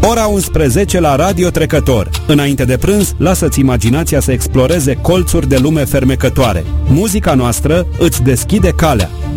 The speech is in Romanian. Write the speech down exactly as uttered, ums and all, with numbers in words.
Ora unsprezece la Radio Trecător. Înainte de prânz, lasă-ți imaginația să exploreze colțuri de lume fermecătoare. Muzica noastră îți deschide calea.